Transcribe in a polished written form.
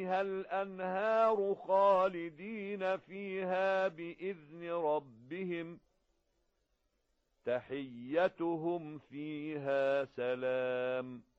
تحتها الأنهار خالدين فيها بإذن ربهم تحيتهم فيها سلام